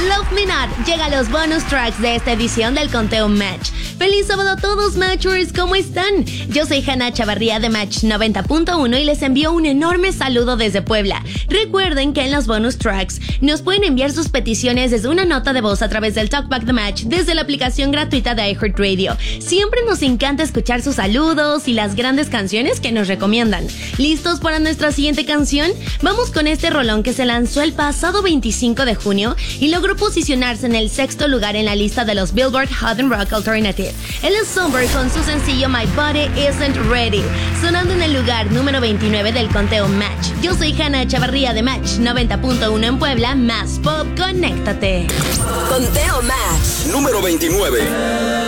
Love Me Not llega a los bonus tracks de esta edición del Conteo Match. ¡Feliz sábado a todos, Matchers! ¿Cómo están? Yo soy Hanna Chavarría de Match 90.1 y les envío un enorme saludo desde Puebla. Recuerden que en los bonus tracks nos pueden enviar sus peticiones desde una nota de voz a través del Talkback The Match desde la aplicación gratuita de iHeartRadio. Siempre nos encanta escuchar sus saludos y las grandes canciones que nos recomiendan. ¿Listos para nuestra siguiente canción? Vamos con este rolón que se lanzó el pasado 25 de junio y logró posicionarse en el 6º lugar en la lista de los Billboard Hot and Rock Alternative. Él es Somber con su sencillo My Body Isn't Ready, sonando en el lugar número 29 del Conteo Match. Yo soy Hanna Chavarría de Match 90.1 en Puebla, más pop, conéctate. Conteo Match número 29.